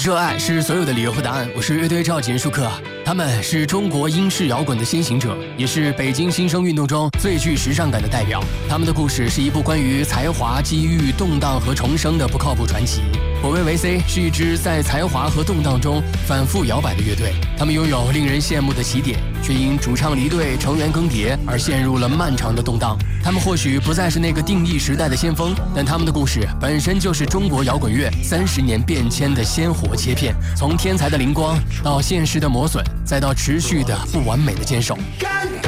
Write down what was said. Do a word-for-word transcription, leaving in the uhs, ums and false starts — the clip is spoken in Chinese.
热爱是所有的理由和答案。我是乐队赵锦舒克，他们是中国英式摇滚的先行者，也是北京新生运动中最具时尚感的代表。他们的故事是一部关于才华、机遇、动荡和重生的不靠谱传奇。我为维 C 是一支在才华和动荡中反复摇摆的乐队，他们拥有令人羡慕的起点，却因主唱离队、成员更迭而陷入了漫长的动荡。他们或许不再是那个定义时代的先锋，但他们的故事本身就是中国摇滚乐三十年变迁的鲜活切片，从天才的灵光到现实的磨损，再到持续的不完美的坚守。